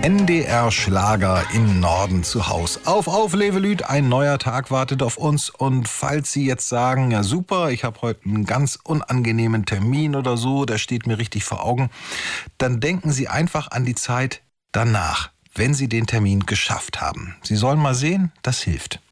NDR Schlager im Norden zu Haus. Auf, Levelüt, ein neuer Tag wartet auf uns. Und falls Sie jetzt sagen, ja super, ich habe heute einen ganz unangenehmen Termin oder so, der steht mir richtig vor Augen, dann denken Sie einfach an die Zeit danach, wenn Sie den Termin geschafft haben. Sie sollen mal sehen, das hilft.